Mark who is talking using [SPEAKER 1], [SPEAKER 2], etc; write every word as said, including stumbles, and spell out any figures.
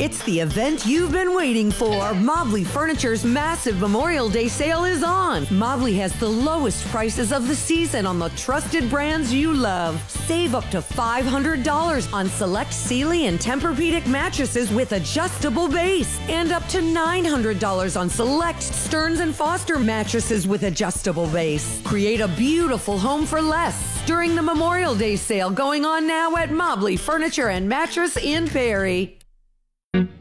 [SPEAKER 1] It's the event you've been waiting for. Mobley Furniture's massive Memorial Day sale is on. Mobley has the lowest prices of the season on the trusted brands you love. Save up to five hundred dollars on select Sealy and Tempur-Pedic mattresses with adjustable base, and up to nine hundred dollars on select Stearns and Foster mattresses with adjustable base. Create a beautiful home for less during the Memorial Day sale going on now at Mobley Furniture and Mattress in Perry.